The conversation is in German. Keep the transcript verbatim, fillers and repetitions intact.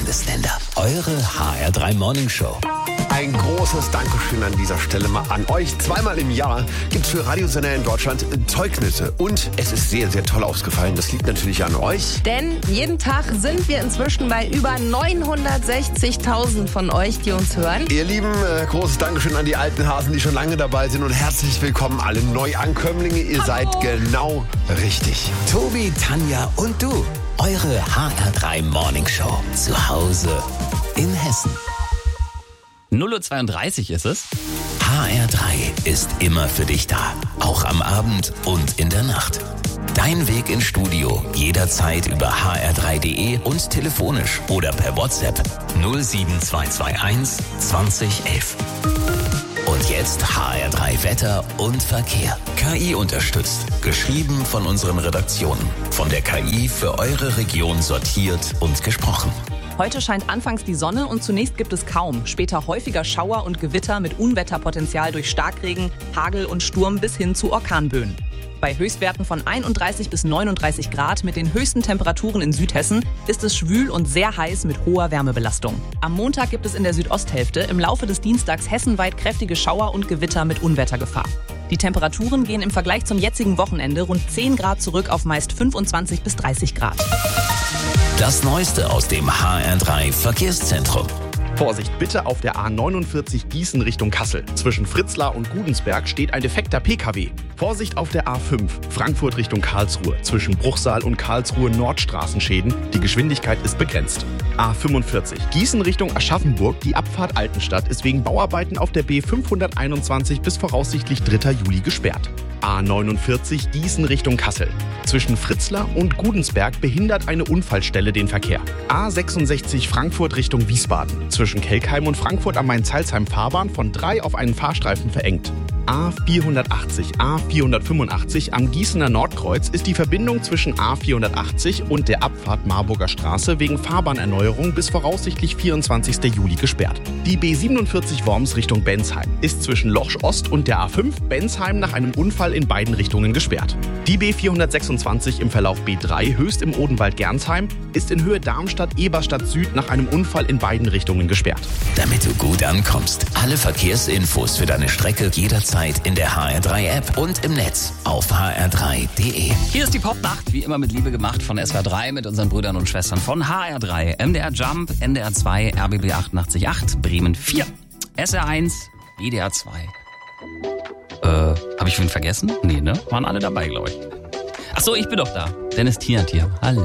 Bundesländer. Eure H R drei Morning Show. Ein großes Dankeschön an dieser Stelle mal an euch. Zweimal im Jahr gibt es für Radiosender in Deutschland Zeugnisse. Und es ist sehr, sehr toll ausgefallen. Das liegt natürlich an euch. Denn jeden Tag sind wir inzwischen bei über neunhundertsechzigtausend von euch, die uns hören. Ihr Lieben, äh, großes Dankeschön an die alten Hasen, die schon lange dabei sind. Und herzlich willkommen alle Neuankömmlinge. Ihr Hallo. seid genau richtig. Tobi, Tanja und du. Eure H R drei Morning Show. Zu Hause in Hessen. null Uhr zweiunddreißig ist es. H R drei ist immer für dich da. Auch am Abend und in der Nacht. Dein Weg ins Studio jederzeit über h r drei punkt d e und telefonisch oder per WhatsApp null sieben zwei zwei eins zwanzig elf. Und jetzt H R drei Wetter und Verkehr. K I unterstützt. Geschrieben von unseren Redaktionen. Von der K I für eure Region sortiert und gesprochen. Heute scheint anfangs die Sonne und zunächst gibt es kaum. Später häufiger Schauer und Gewitter mit Unwetterpotenzial durch Starkregen, Hagel und Sturm bis hin zu Orkanböen. Bei Höchstwerten von einunddreißig bis neununddreißig Grad mit den höchsten Temperaturen in Südhessen ist es schwül und sehr heiß mit hoher Wärmebelastung. Am Montag gibt es in der Südosthälfte im Laufe des Dienstags hessenweit kräftige Schauer und Gewitter mit Unwettergefahr. Die Temperaturen gehen im Vergleich zum jetzigen Wochenende rund zehn Grad zurück auf meist fünfundzwanzig bis dreißig Grad. Das Neueste aus dem H R drei Verkehrszentrum. Vorsicht bitte auf der A neunundvierzig Gießen Richtung Kassel. Zwischen Fritzlar und Gudensberg steht ein defekter P K W. Vorsicht auf der A fünf Frankfurt Richtung Karlsruhe. Zwischen Bruchsal und Karlsruhe Nordstraßenschäden. Die Geschwindigkeit ist begrenzt. A fünfundvierzig Gießen Richtung Aschaffenburg. Die Abfahrt Altenstadt ist wegen Bauarbeiten auf der B fünfhunderteinundzwanzig bis voraussichtlich dritter Juli gesperrt. A neunundvierzig Gießen Richtung Kassel. Zwischen Fritzlar und Gudensberg behindert eine Unfallstelle den Verkehr. A sechsundsechzig Frankfurt Richtung Wiesbaden. Zwischen Kelkheim und Frankfurt am Main-Salzheim Fahrbahn von drei auf einen Fahrstreifen verengt. A vierhundertachtzig, A vierhundertfünfundachtzig am Gießener Nordkreuz ist die Verbindung zwischen A vierhundertachtzig und der Abfahrt Marburger Straße wegen Fahrbahnerneuerung bis voraussichtlich vierundzwanzigster Juli gesperrt. Die B siebenundvierzig Worms Richtung Bensheim ist zwischen Loch Ost und der A fünf Bensheim nach einem Unfall in beiden Richtungen gesperrt. Die B vierhundertsechsundzwanzig im Verlauf B drei Höchst im Odenwald-Gernsheim ist in Höhe Darmstadt-Eberstadt Süd nach einem Unfall in beiden Richtungen gesperrt. Damit du gut ankommst. Alle Verkehrsinfos für deine Strecke jederzeit in der H R drei App und im Netz auf h r drei punkt d e. Hier ist die Popnacht, wie immer mit Liebe gemacht von S W R drei mit unseren Brüdern und Schwestern von H R drei, M D R Jump, N D R zwei, R B B achtundachtzig Komma acht, Bremen vier, S R eins, W D R zwei. Äh, hab ich wen vergessen? Nee, ne? Waren alle dabei, glaube ich. Ach so, ich bin doch da. Dennis Tiert hier. Hallo.